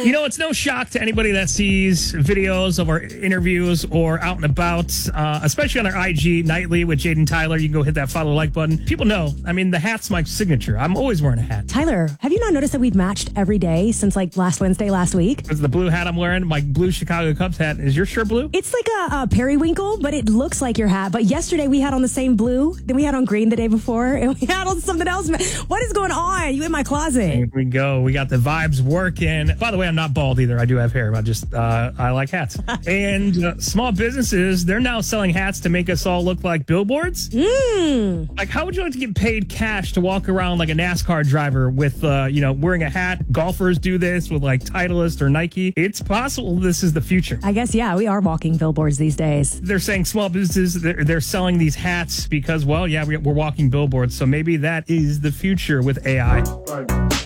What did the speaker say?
You know, it's no shock to anybody that sees videos of our interviews or out and about, especially on our IG nightly with Jaden Tyler. You can go hit that follow like button. People know, I mean, the hat's my signature. I'm always wearing a hat. Tyler, have you not noticed that we've matched every day since like last Wednesday, last week? It's the blue hat I'm wearing, my blue Chicago Cubs hat. Is your shirt blue? It's like a periwinkle, but it looks like your hat. But yesterday we had on the same blue, then we had on green the day before, and we had on something else. What is going on? You in my closet? Here we go. We got the vibes working. By the way, I'm not bald either. I do have hair. I like hats. And small businesses, they're now selling hats to make us all look like billboards. Like, how would you like to get paid cash to walk around like a NASCAR driver with, wearing a hat? Golfers do this with like Titleist or Nike. It's possible this is the future. I guess, yeah, we are walking billboards these days. They're saying small businesses, they're selling these hats because, well, yeah, we're walking billboards. So maybe that is the future with AI.